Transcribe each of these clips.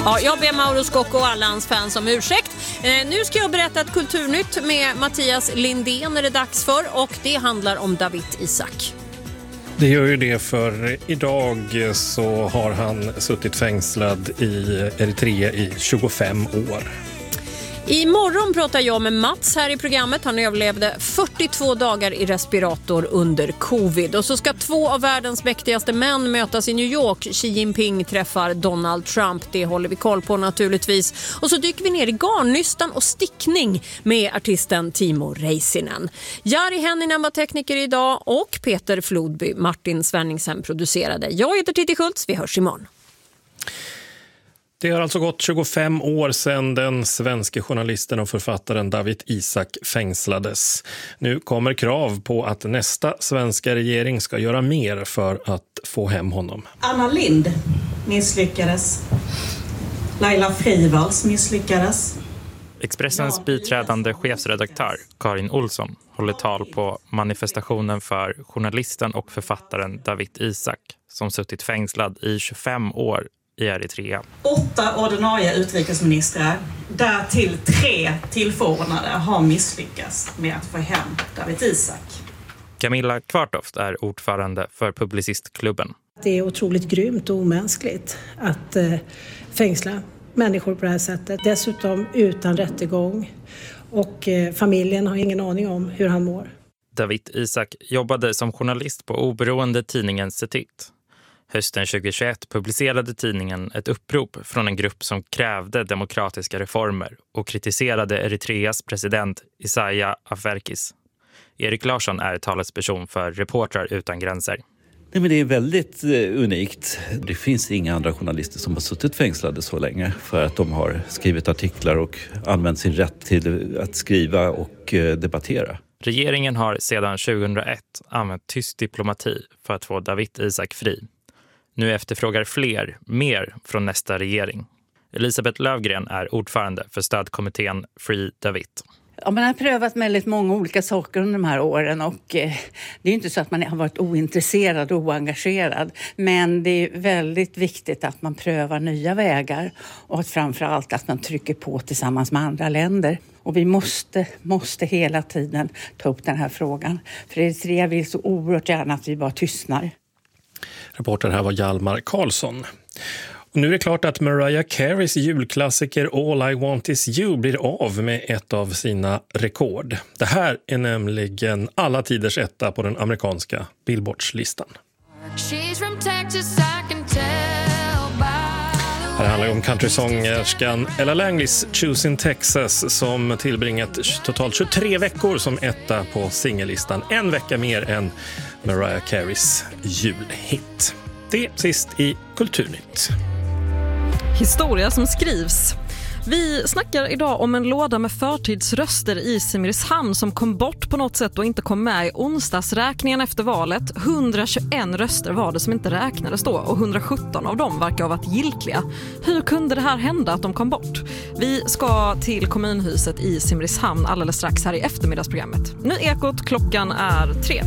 Ja, jag ber Mauro Scocco och alla hans fans om ursäkt. Nu ska jag berätta ett kulturnytt med Mattias Lindén är det dags för, och det handlar om Dawit Isaak. Det gör ju det, för idag så har han suttit fängslad i Eritrea i 25 år. Imorgon pratar jag med Mats här i programmet. Han överlevde 42 dagar i respirator under covid. Och så ska 2 av världens mäktigaste män mötas i New York. Xi Jinping träffar Donald Trump. Det håller vi koll på naturligtvis. Och så dyker vi ner i garnnystan och stickning med artisten Timo Räisänen. Jari Henninen var tekniker idag och Peter Flodby, Martin Svenningsen producerade. Jag heter Titti Schultz, vi hörs imorgon. Det har alltså gått 25 år sedan den svenska journalisten och författaren Dawit Isaak fängslades. Nu kommer krav på att nästa svenska regering ska göra mer för att få hem honom. Anna Lindh misslyckades. Laila Freivalds misslyckades. Expressens biträdande chefsredaktör Karin Olsson håller tal på manifestationen för journalisten och författaren Dawit Isaak som suttit fängslad i 25 år i Eritrea. 8 ordinarie utrikesministrar, därtill 3 tillförordnade, har misslyckats med att få hem Dawit Isaak. Camilla Kvartoft är ordförande för Publicistklubben. Det är otroligt grymt och omänskligt att fängsla människor på det här sättet. Dessutom utan rättegång, och familjen har ingen aning om hur han mår. Dawit Isaak jobbade som journalist på oberoende tidningen Setit. Hösten 2021 publicerade tidningen ett upprop från en grupp som krävde demokratiska reformer och kritiserade Eritreas president Isaias Afwerkis. Erik Larsson är talesperson för Reportrar utan gränser. Nej, men det är väldigt unikt. Det finns inga andra journalister som har suttit fängslade så länge för att de har skrivit artiklar och använt sin rätt till att skriva och debattera. Regeringen har sedan 2001 använt tyst diplomati för att få Dawit Isaak fri. Nu efterfrågar fler mer från nästa regering. Elisabeth Lövgren är ordförande för stödkommittén Free Dawit. Ja, man har prövat väldigt många olika saker under de här åren, och det är inte så att man har varit ointresserad och oengagerad. Men det är väldigt viktigt att man prövar nya vägar och att framförallt att man trycker på tillsammans med andra länder. Och vi måste hela tiden ta upp den här frågan. För Eritrea vill så oerhört gärna att vi bara tystnar. Reporter här var Hjalmar Karlsson. Och nu är det klart att Mariah Careys julklassiker All I Want Is You blir av med ett av sina rekord. Det här är nämligen alla tiders etta på den amerikanska Billboards-listan. Det handlar om countrysångerskan Ella Langleys Choosing Texas som tillbringat totalt 23 veckor som etta på singellistan. En vecka mer än Mariah Careys julhit. Det sist i Kulturnytt. Historia som skrivs. Vi snackar idag om en låda med förtidsröster i Simrishamn som kom bort på något sätt och inte kom med i onsdagsräkningen efter valet. 121 röster var det som inte räknades då, och 117 av dem verkar ha varit giltiga. Hur kunde det här hända att de kom bort? Vi ska till kommunhuset i Simrishamn alldeles strax här i eftermiddagsprogrammet. Nu Ekot, klockan är 3.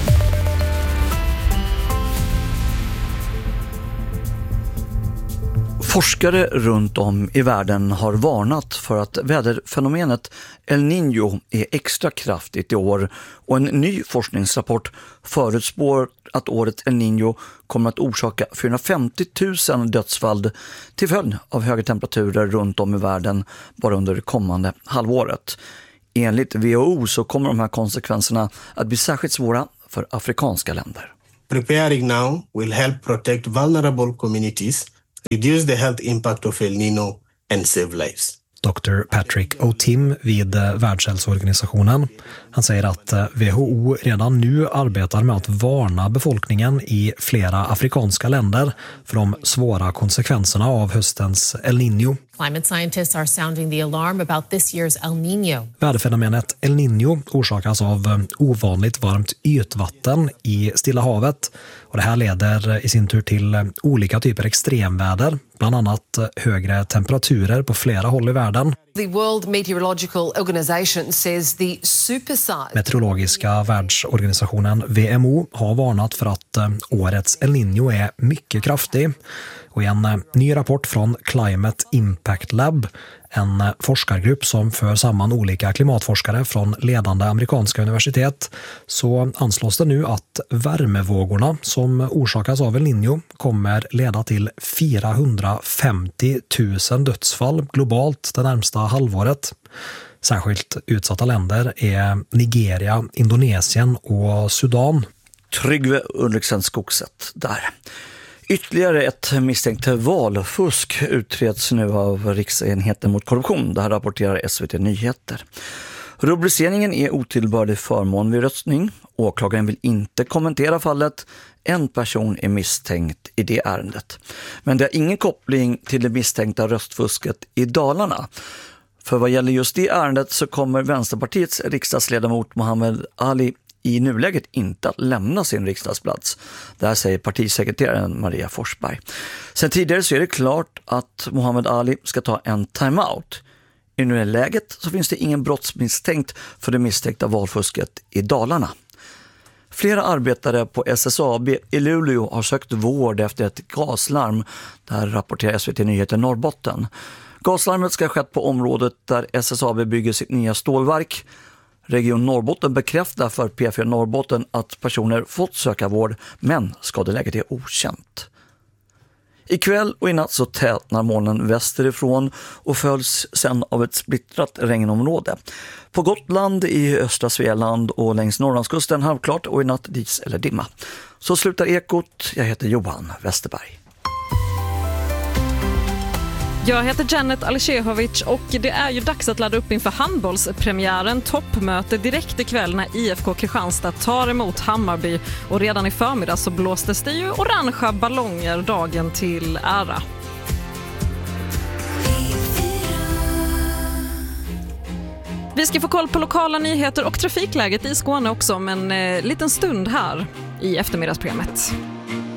Forskare runt om i världen har varnat för att väderfenomenet El Niño är extra kraftigt i år, och en ny forskningsrapport förutspår att året El Niño kommer att orsaka 450 000 dödsfall till följd av höga temperaturer runt om i världen bara under det kommande halvåret. Enligt WHO så kommer de här konsekvenserna att bli särskilt svåra för afrikanska länder. Preparing now will help protect vulnerable communities, reduce the health impact of El Niño and save lives. Dr. Patrick O'Tim vid Världshälsoorganisationen. Han säger att WHO redan nu arbetar med att varna befolkningen i flera afrikanska länder för de svåra konsekvenserna av höstens El Niño. Climate scientists are sounding the alarm about this year's El Niño. Väderfenomenet El Niño orsakas av ovanligt varmt ytvatten i Stilla havet, och det här leder i sin tur till olika typer extremväder, bland annat högre temperaturer på flera håll i världen. The World Meteorological Organization says the supersize... Meteorologiska världsorganisationen WMO har varnat för att årets El Niño är mycket kraftig. Och i en ny rapport från Climate Impact Lab, en forskargrupp som för samman olika klimatforskare från ledande amerikanska universitet, så anslås det nu att värmevågorna som orsakas av El Niño kommer leda till 450 000 dödsfall globalt det närmsta halvåret. Särskilt utsatta länder är Nigeria, Indonesien och Sudan. Tryggve Ulriksen Skogset där. Ytterligare ett misstänkt valfusk utreds nu av Riksenheten mot korruption. Det här rapporterar SVT Nyheter. Rubriceringen är otillbörlig förmån vid röstning. Åklagaren vill inte kommentera fallet. En person är misstänkt i det ärendet. Men det har ingen koppling till det misstänkta röstfusket i Dalarna. För vad gäller just det ärendet så kommer Vänsterpartiets riksdagsledamot Mohammed Ali i nuläget inte att lämna sin riksdagsplats. Det här säger partisekreteraren Maria Forsberg. Sen tidigare så är det klart att Mohammed Ali ska ta en timeout. I nuläget så finns det ingen brottsmisstänkt för det misstänkta valfusket i Dalarna. Flera arbetare på SSAB i Luleå har sökt vård efter ett gaslarm. Det här rapporterar SVT Nyheter Norrbotten. Gaslarmet ska ha skett på området där SSAB bygger sitt nya stålverk. Region Norrbotten bekräftar för P4 Norrbotten att personer fått söka vård, men skadeläget är okänt. Ikväll och i natt så tätnar molnen västerifrån och följs sen av ett splittrat regnområde. På Gotland, i östra Svealand och längs Norrlandskusten halvklart och i natt dis eller dimma. Så slutar Ekot. Jag heter Johan Westerberg. Jag heter Janet Alishehovic och det är ju dags att ladda upp inför handbollspremiären. Toppmöte direkt ikväll när IFK Kristianstad tar emot Hammarby. Och redan i förmiddag så blåstes det ju orangea ballonger dagen till ära. Vi ska få koll på lokala nyheter och trafikläget i Skåne också om en liten stund här i eftermiddagsprogrammet.